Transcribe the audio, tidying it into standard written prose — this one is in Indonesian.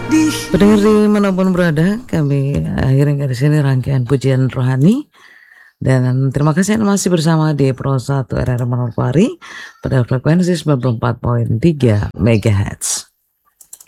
Pendengar dimanapun berada, kami akhirnya di sini rangkaian pujian rohani, dan terima kasih Anda masih bersama di Pro 1 RR Manokwari pada frekuensi 94.3 MHz.